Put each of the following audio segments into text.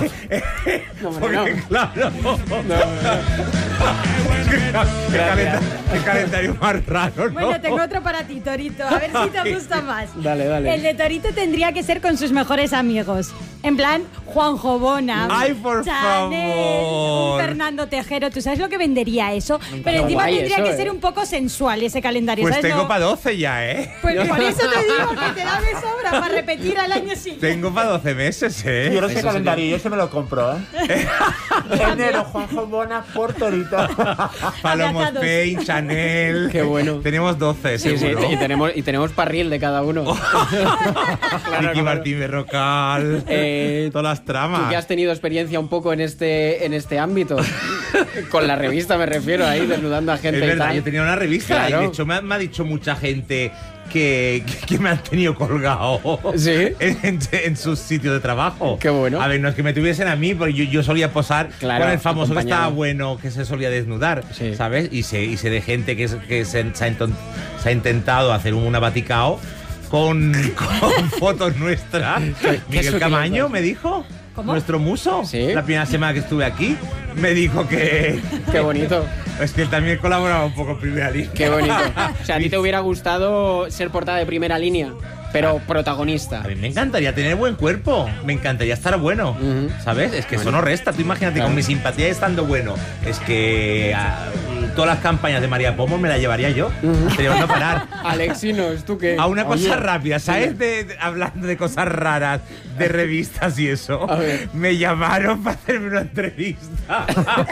Porque, claro. Qué calendario más raro, ¿no? Bueno, tengo otro para ti, Torito. A ver si te gusta más. Dale. El de Torito tendría que ser con sus mejores amigos. En plan, Juanjo Bona. ¡Ay, por Chanel, favor! un Fernando Tejero. ¿Tú sabes lo que vendería eso? Pero encima guay tendría eso, que ser un poco sensual ese calendario. Pues ¿sabes? tengo No- para 12 ya, ¿eh? Pues por eso te digo que te da de sobra para repetir al año siguiente. Tengo para 12 meses, ¿eh? Yo ese calendario, yo se me lo compro, ¿eh? Enero, Juanjo Bona por Torito. Palomos Abrazados. Payne, Chanel. Qué bueno. Tenemos 12, Sí, seguro. y tenemos parril de cada uno. Ricky Martín Berrocal. Todas las tramas. Tú que has tenido experiencia un poco en este ámbito. Con la revista me refiero, ahí desnudando a gente Es y verdad, tal. yo tenía una revista Claro. y de hecho me ha dicho mucha gente que me han tenido colgado. ¿Sí? En sus sitios de trabajo. Qué bueno. A ver, no es que me tuviesen a mí, porque yo solía posar Claro, con el famoso que acompañado. estaba bueno, que se solía desnudar, Sí. ¿sabes? Y sé de gente que se ha intentado hacer una baticao con fotos nuestras. Miguel sutileza. Camaño me dijo, ¿Cómo? nuestro muso, Sí. la primera semana que estuve aquí, me dijo que... Qué bonito. Es que él también colaboraba un poco en primera línea. Qué bonito. O sea, a ti te hubiera gustado ser portada de primera línea, pero protagonista. A mí me encantaría tener buen cuerpo, me encantaría estar bueno, Ujú. ¿sabes? Es que eso no resta, tú imagínate Claro. con mi simpatía estando bueno. Es que todas las campañas de María Pomos me las llevaría yo, sería no parar. Alexinos, ¿tú qué? A una cosa Oye. rápida, ¿sabes? Hablando de cosas raras, de revistas y eso, A ver. me llamaron para hacerme una entrevista.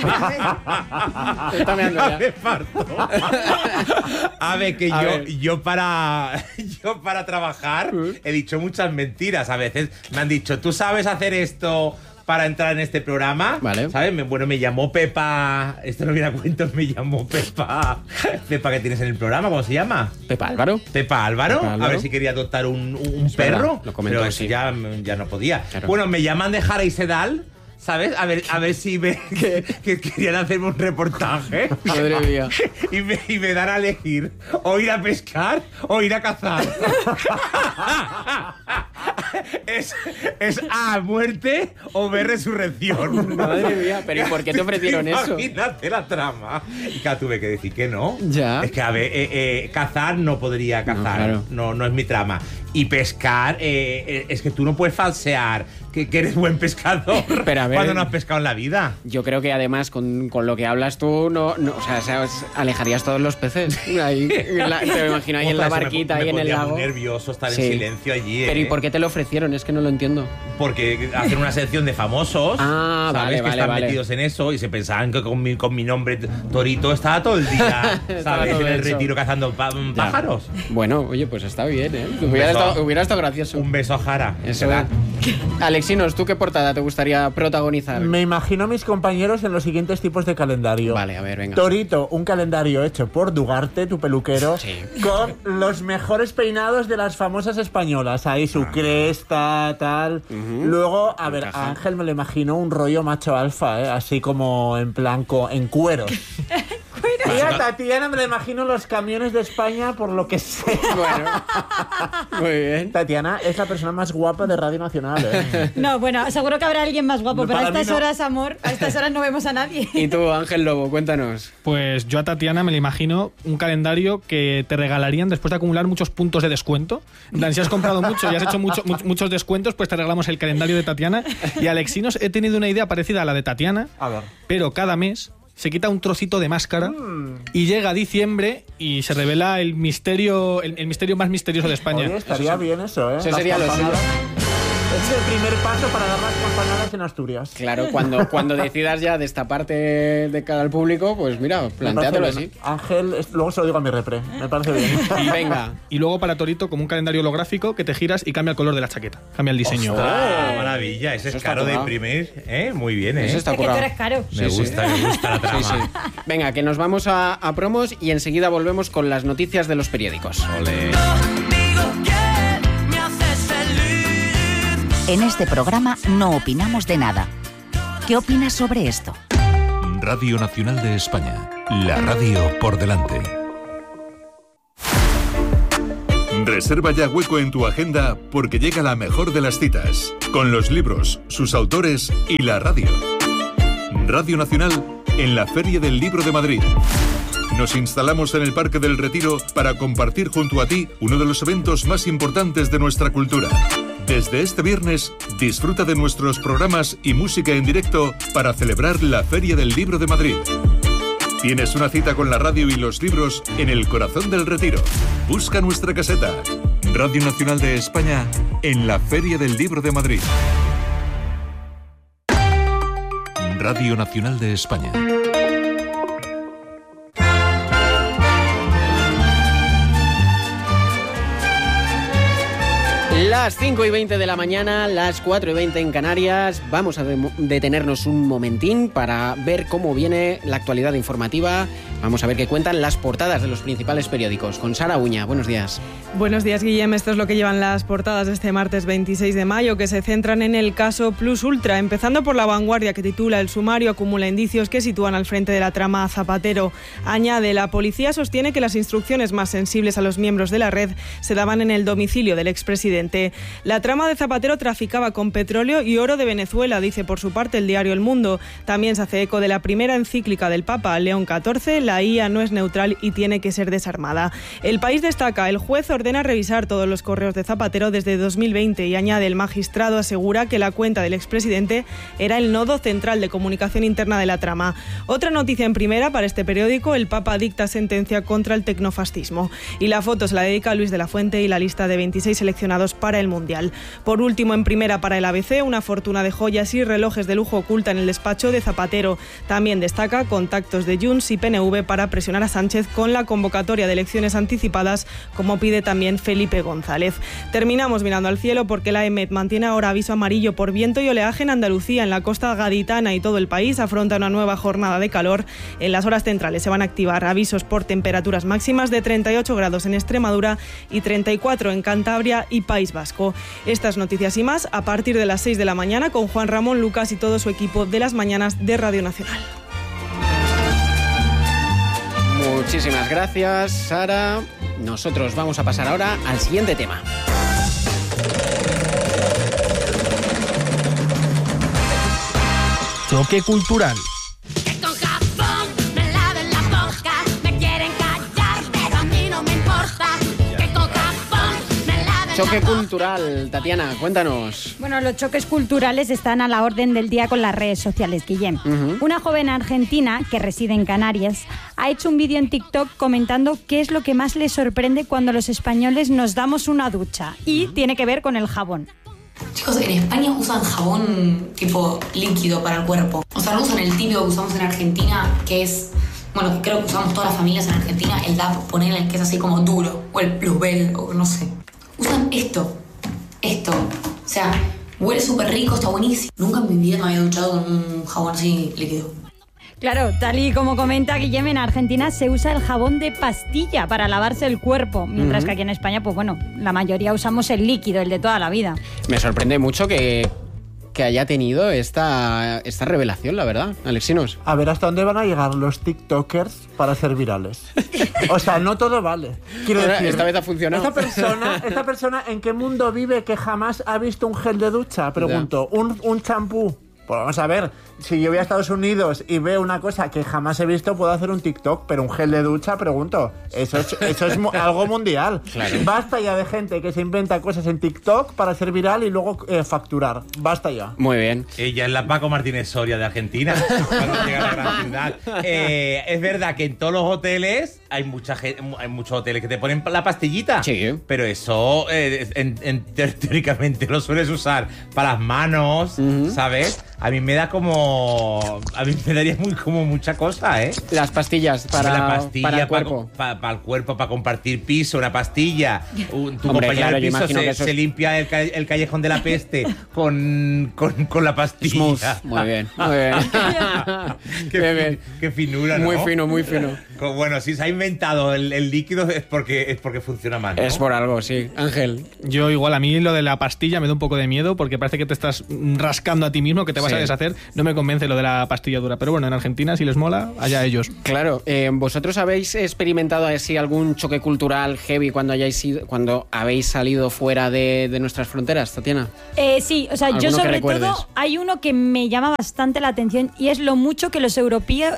Está meando ya. Me parto. A ver, que A yo, ver. yo para trabajar he dicho muchas mentiras. A veces me han dicho, ¿tú sabes hacer esto para entrar en este programa? Vale. ¿Sabes? Bueno, me llamó Pepa. Esto no viene a cuento, me llamó Pepa. Pepa que tienes en el programa, ¿cómo se llama? Pepa Álvaro. Pepa Álvaro, Pepa Álvaro. a ver si quería adoptar un Es verdad, perro. lo comentó, pero eso sí. ya no podía. Claro. Bueno, me llaman de Jara y Sedal, ¿sabes? A ver si que querían hacerme un reportaje. Madre mía. Y me dan a elegir o ir a pescar o ir a cazar. es A, muerte o B, resurrección. Madre mía, pero ¿y por qué te ofrecieron eso? Imagínate la trama. Y claro, tuve que decir que no. Ya. Es que, a ver, cazar no podría cazar. claro. No es mi trama. Y pescar, es que tú no puedes falsear que eres buen pescador Pero a ver, cuando no has pescado en la vida. Yo creo que además con lo que hablas tú, no, o sea, alejarías todos los peces. Ahí, te lo imagino ahí en la Ostras, barquita, me ahí en el pondría lago. muy nervioso estar Sí. en silencio allí. Pero ¿y por qué te lo ofrecieron? Es que no lo entiendo. Porque hacen una sección de famosos, Ah, ¿sabes? vale, que están vale. metidos en eso y se pensaban que con mi nombre Torito estaba todo el día, Estaba ¿sabes? todo En el hecho. retiro cazando pájaros. Bueno, oye, pues está bien, ¿eh? beso. Hubiera estado gracioso. Un beso a Jara. Eso ¿Será? Alexinos, ¿tú qué portada te gustaría protagonizar? Me imagino a mis compañeros en los siguientes tipos de calendario. Vale, a ver, venga. Torito, un calendario hecho por Dugarte, tu peluquero, Sí. con los mejores peinados de las famosas españolas. Ahí su cresta, tal. Luego, a ver, Encaja. a Ángel me lo imagino un rollo macho alfa, ¿eh? Así como en plan en cueros. Y a Tatiana me lo imagino los camiones de España, por lo que sé. Bueno, muy bien. Tatiana es la persona más guapa de Radio Nacional, ¿eh? No, bueno, seguro que habrá alguien más guapo, No, pero a para mí estas no. horas, amor, a estas horas no vemos a nadie. Y tú, Ángel Lobo, cuéntanos. Pues yo a Tatiana me le imagino un calendario que te regalarían después de acumular muchos puntos de descuento. En plan, si has comprado mucho y has hecho muchos descuentos, pues te regalamos el calendario de Tatiana. Y Alexinos, he tenido una idea parecida a la de Tatiana, A ver. pero cada mes se quita un trocito de máscara y llega diciembre y se revela el misterio, el misterio más misterioso de España. Oye, estaría bien eso, ¿eh? Eso Las sería lo campanadas. suyo. Es el primer paso para dar las campanadas en Asturias. Claro, cuando decidas ya destaparte de cara al público, pues mira, Me plantéatelo parece así. bien. Ángel, luego se lo digo a mi repre. Me parece bien. Y venga. Y luego para Torito, como un calendario holográfico que te giras y cambia el color de la chaqueta, cambia el diseño. Ah, maravilla, ese Eso es está caro de currado. imprimir, ¿eh? Muy bien, ¿eh? Eso está Es que tú currado. eres caro. Me gusta la trama. Sí, sí. Venga, que nos vamos a promos y enseguida volvemos con las noticias de los periódicos. Ole. En este programa no opinamos de nada. ¿Qué opinas sobre esto? Radio Nacional de España. La radio por delante. Reserva ya hueco en tu agenda porque llega la mejor de las citas, con los libros, sus autores y la radio. Radio Nacional en la Feria del Libro de Madrid. Nos instalamos en el Parque del Retiro para compartir junto a ti uno de los eventos más importantes de nuestra cultura. Desde este viernes, disfruta de nuestros programas y música en directo para celebrar la Feria del Libro de Madrid. Tienes una cita con la radio y los libros en el corazón del Retiro. Busca nuestra caseta. Radio Nacional de España en la Feria del Libro de Madrid. Radio Nacional de España. Las 5:20 de la mañana, las 4:20 en Canarias. Vamos a detenernos un momentín para ver cómo viene la actualidad informativa. Vamos a ver qué cuentan las portadas de los principales periódicos. Con Sara Uña, buenos días. Buenos días, Guillem. Esto es lo que llevan las portadas de este martes 26 de mayo, que se centran en el caso Plus Ultra, empezando por La Vanguardia, que titula "El sumario acumula indicios que sitúan al frente de la trama a Zapatero". Añade: "La policía sostiene que las instrucciones más sensibles a los miembros de la red se daban en el domicilio del expresidente". La trama de Zapatero traficaba con petróleo y oro de Venezuela, dice por su parte el diario El Mundo. También se hace eco de la primera encíclica del Papa, León XIV, "La IA no es neutral y tiene que ser desarmada". El País destaca: "El juez ordena revisar todos los correos de Zapatero desde 2020 y añade: "El magistrado asegura que la cuenta del expresidente era el nodo central de comunicación interna de la trama". Otra noticia en primera para este periódico: el Papa dicta sentencia contra el tecnofascismo. Y la foto se la dedica a Luis de la Fuente y la lista de 26 seleccionados para el Mundial. Por último, en primera para el ABC, una fortuna de joyas y relojes de lujo oculta en el despacho de Zapatero. También destaca contactos de Junts y PNV para presionar a Sánchez con la convocatoria de elecciones anticipadas, como pide también Felipe González. Terminamos mirando al cielo porque la EMET mantiene ahora aviso amarillo por viento y oleaje en Andalucía. En la costa gaditana y todo el país afronta una nueva jornada de calor. En las horas centrales se van a activar avisos por temperaturas máximas de 38 grados en Extremadura y 34 en Cantabria y País Vasco. Estas noticias y más a partir de las 6 de la mañana con Juan Ramón Lucas y todo su equipo de las mañanas de Radio Nacional. Muchísimas gracias, Sara. Nosotros vamos a pasar ahora al siguiente tema. Choque cultural. Choque cultural, Tatiana, cuéntanos. Bueno, los choques culturales están a la orden del día con las redes sociales, Guillem. Una joven argentina que reside en Canarias ha hecho un vídeo en TikTok comentando qué es lo que más le sorprende cuando los españoles nos damos una ducha. Y tiene que ver con el jabón. Chicos, en España usan jabón tipo líquido para el cuerpo. O sea, no usan el típico que usamos en Argentina, que es... Bueno, que creo que usamos todas las familias en Argentina, el DAP, ponele, que es así como duro, o el Plusbel, o no sé. Usan esto. O sea, huele súper rico, está buenísimo. Nunca en mi vida me había duchado con un jabón así líquido. Claro, tal y como comenta Guillem, en Argentina se usa el jabón de pastilla para lavarse el cuerpo, mientras que aquí en España, pues bueno, la mayoría usamos el líquido, el de toda la vida. Me sorprende mucho que haya tenido esta revelación, la verdad, Alexinos. A ver, ¿hasta dónde van a llegar los TikTokers para ser virales? O sea, no todo vale. Quiero decir, esta vez ha funcionado. ¿Esta persona en qué mundo vive que jamás ha visto un gel de ducha? Pregunto, un champú. Pues vamos a ver, si yo voy a Estados Unidos y veo una cosa que jamás he visto, puedo hacer un TikTok, pero un gel de ducha, pregunto, eso es algo mundial. Claro. Basta ya de gente que se inventa cosas en TikTok para ser viral y luego facturar. Basta ya. Muy bien. Ella es la Paco Martínez Soria de Argentina, cuando llega a la gran ciudad. Es verdad que en todos los hoteles hay muchos hoteles que te ponen la pastillita. Sí. Pero eso teóricamente lo sueles usar para las manos, ¿sabes? A mí me da como... A mí me daría como mucha cosa, ¿eh? Las pastillas para el cuerpo. Para el cuerpo, para compartir piso, una pastilla. Tu compañero de piso se limpia el callejón de la peste con la pastilla. Smooth. Muy bien, muy bien. Qué finura, ¿no? Muy fino, muy fino. Bueno, si se ha inventado el líquido es porque funciona mal, ¿no? Es por algo, sí. Ángel. Yo igual, a mí lo de la pastilla me da un poco de miedo porque parece que te estás rascando a ti mismo, que te vas vas a deshacer. No me convence lo de la pastilla dura. Pero bueno, en Argentina, si les mola, allá ellos. Claro, ¿vosotros habéis experimentado así algún choque cultural heavy cuando habéis salido fuera de nuestras fronteras, Tatiana? Sí, o sea, yo sobre todo hay uno que me llama bastante la atención y es lo mucho que los europeos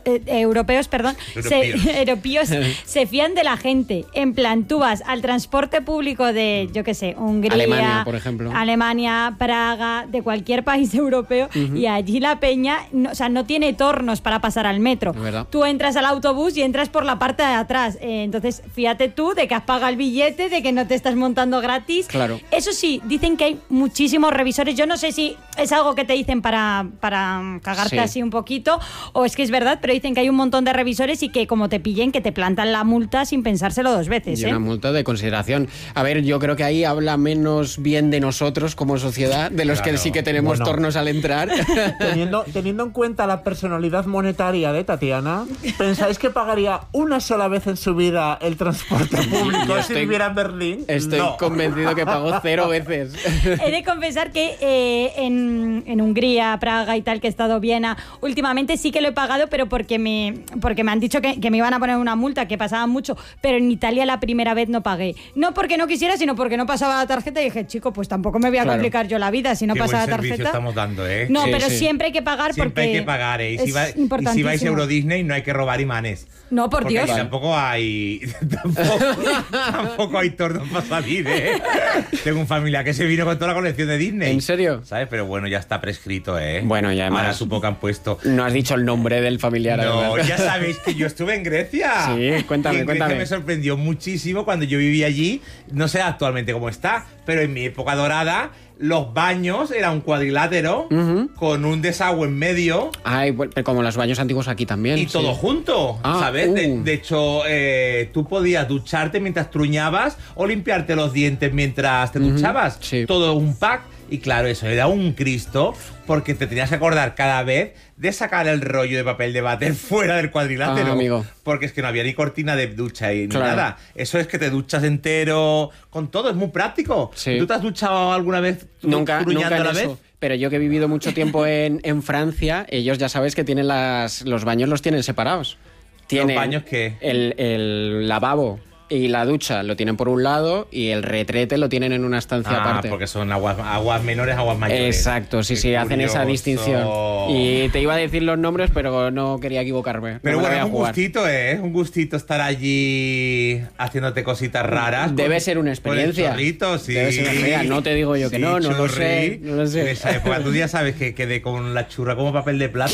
se fían de la gente. En plan, tú vas al transporte público de, yo qué sé, Hungría, Alemania, por ejemplo. Alemania, Praga, de cualquier país europeo, y allí la peña, no tiene tornos para pasar al metro. Tú entras al autobús y entras por la parte de atrás. Entonces, fíjate tú de que has pagado el billete, de que no te estás montando gratis. Claro. Eso sí, dicen que hay muchísimos revisores. Yo no sé si es algo que te dicen para cagarte así un poquito, o es que es verdad, pero dicen que hay un montón de revisores y que como te pillen, que te plantan la multa sin pensárselo dos veces. Y una multa de consideración. A ver, yo creo que ahí habla menos bien de nosotros como sociedad, de los que sí que tenemos tornos al entrar. Teniendo en cuenta la personalidad monetaria de Tatiana, ¿pensáis que pagaría una sola vez en su vida el transporte público si viviera en Berlín? Estoy convencido que pagó 0 veces. He de confesar que en Hungría, Praga y tal, que he estado Viena, últimamente sí que lo he pagado, pero porque me han dicho que me iban a poner una multa, que pasaba mucho, pero en Italia la primera vez no pagué. No porque no quisiera, sino porque no pasaba la tarjeta y dije, chico, pues tampoco me voy a complicar yo la vida si no pasa la tarjeta. Estamos dando, No, pero siempre hay que pagar siempre porque hay que pagar, es y si vais a Euro Disney no hay que robar imanes. No, por porque Dios. Tampoco hay tornos para salir, Tengo un familiar que se vino con toda la colección de Disney. ¿En serio? ¿Sabes? Pero bueno, ya está prescrito, Bueno, ya ahora supongo que han puesto... No has dicho el nombre del familiar. No, ya sabéis que yo estuve en Grecia. Sí, cuéntame. Me sorprendió muchísimo cuando yo vivía allí. No sé actualmente cómo está, pero en mi época dorada los baños era un cuadrilátero con un desagüe en medio. Ay, como los baños antiguos aquí también. Y todo junto, ¿sabes? De hecho, tú podías ducharte mientras truñabas o limpiarte los dientes mientras te duchabas. Sí. Todo un pack. Y claro, eso era un Cristo, porque te tenías que acordar cada vez de sacar el rollo de papel de váter fuera del cuadrilátero. Amigo. Porque es que no había ni cortina de ducha y ni nada. Eso es que te duchas entero con todo, es muy práctico. Sí. ¿Tú te has duchado alguna vez nunca a la vez? Pero yo que he vivido mucho tiempo en Francia, ellos ya sabes que tienen los baños los tienen separados. ¿Los baños qué? El lavabo y la ducha lo tienen por un lado y el retrete lo tienen en una estancia aparte. Porque son aguas menores, aguas mayores. Exacto, sí, hacen esa distinción. Y te iba a decir los nombres, pero no quería equivocarme. Pero bueno, es un gustito, un gustito estar allí haciéndote cositas raras. Debe ser una experiencia. Chorrito, sí. Debe ser una experiencia. No te digo yo que no lo sé. En esa época tú ya sabes que quedé con la churra como papel de plata.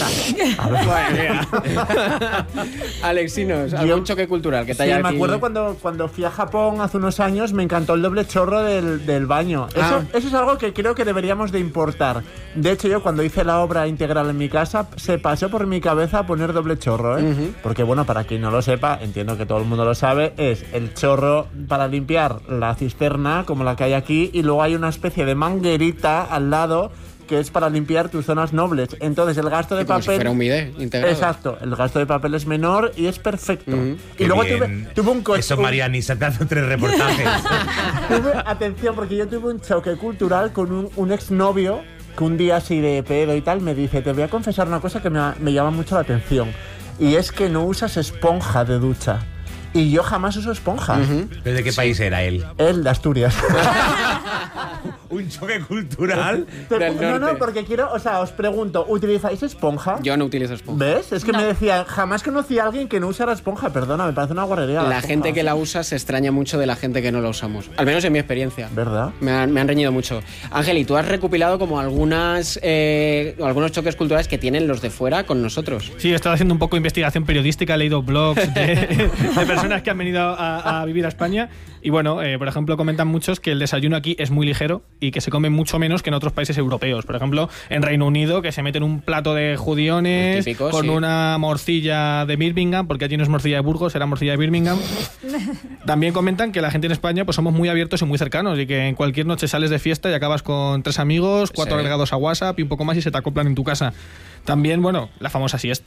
Alexinos, ¿algún choque cultural que te haya me acuerdo cuando fui a Japón hace unos años, me encantó el doble chorro del baño. Eso es algo que creo que deberíamos de importar. De hecho, yo cuando hice la obra integral en mi casa, se pasó por mi cabeza poner doble chorro, Porque bueno, para quien no lo sepa, entiendo que todo el mundo lo sabe, es el chorro para limpiar la cisterna, como la que hay aquí, y luego hay una especie de manguerita al lado que es para limpiar tus zonas nobles. Entonces el gasto de papel... Como si fuera un bidet integrado. Exacto, el gasto de papel es menor y es perfecto. Y luego tuve un coche... Eso, Mariani, se te hacen 3 reportajes. Atención, porque yo tuve un choque cultural con un exnovio que un día así de pedo y tal me dice, te voy a confesar una cosa que me llama mucho la atención, y es que no usas esponja de ducha. Y yo jamás uso esponja. ¿Pero de qué país era él? Él, de Asturias. ¿Un choque cultural? No, porque quiero, os pregunto, ¿utilizáis esponja? Yo no utilizo esponja. ¿Ves? Es que me decía, jamás conocí a alguien que no usara esponja. Perdona, me parece una guarrería. La gente que la usa se extraña mucho de la gente que no la usamos. Al menos en mi experiencia. ¿Verdad? Me han reñido mucho. Ángel, ¿y tú has recopilado como algunos choques culturales que tienen los de fuera con nosotros? Sí, he estado haciendo un poco de investigación periodística, he leído blogs de personas que han venido a vivir a España. Y bueno, por ejemplo, comentan muchos que el desayuno aquí es muy ligero y que se come mucho menos que en otros países europeos. Por ejemplo, en Reino Unido, que se meten un plato de judiones típico, con una morcilla de Birmingham, porque allí no es morcilla de Burgos, era morcilla de Birmingham. También comentan que la gente en España pues somos muy abiertos y muy cercanos, y que en cualquier noche sales de fiesta y acabas con 3 amigos, 4 agregados a WhatsApp y un poco más y se te acoplan en tu casa. También, bueno, la famosa siesta.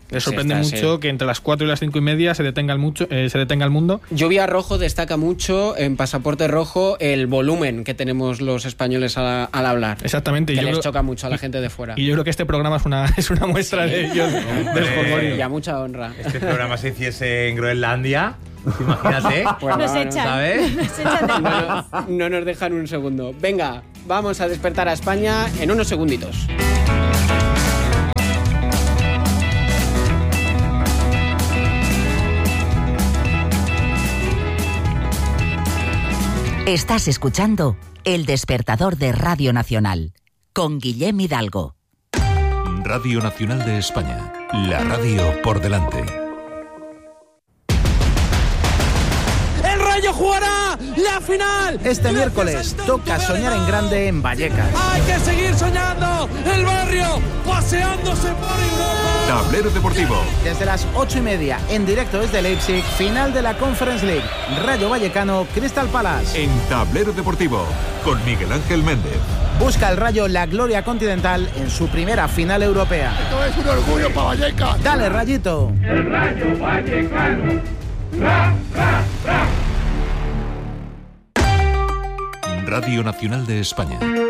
Les sorprende mucho que entre las 4 y las 5 y media se detenga el mundo. Lluvia Rojo destaca mucho en Pasaporte Rojo el volumen que tenemos los españoles al hablar. Exactamente. Que les choca mucho a la gente de fuera. Y yo creo que este programa es una muestra de ellos. Y a mucha honra. Este programa se hiciese en Groenlandia, imagínate. Pues nos echan. ¿Sabes? Nos echan del país. No nos dejan un segundo. Venga, vamos a despertar a España en unos segunditos. Estás escuchando El Despertador de Radio Nacional, con Guillem Hidalgo. Radio Nacional de España, la radio por delante. ¡El Rayo jugará la final! Este miércoles toca soñar en grande en Vallecas. ¡Hay que seguir soñando! ¡El barrio paseándose por Europa! Tablero Deportivo. Desde las 8:30, en directo desde Leipzig, final de la Conference League. Rayo Vallecano, Crystal Palace. En Tablero Deportivo, con Miguel Ángel Méndez. Busca el Rayo la gloria continental en su primera final europea. Esto es un orgullo para Vallecas. ¡Dale, Rayito! El Rayo Vallecano. ¡Ra, ra, ra! Radio Nacional de España.